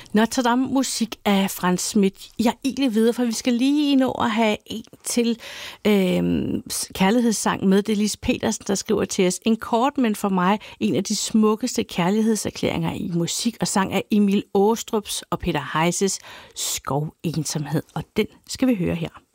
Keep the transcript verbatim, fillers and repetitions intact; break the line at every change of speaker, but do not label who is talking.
Notre Dame musik af Franz Schmidt. Jeg egentlig videre, for vi skal lige nå at have en til øh, kærlighedssang med. Det er Lis Petersen, der skriver til os. En kort, men for mig en af de smukkeste kærlighedserklæringer i musik og sang af Emil Aarestrups og Peter Heises Skovensomhed. Og den skal vi høre her.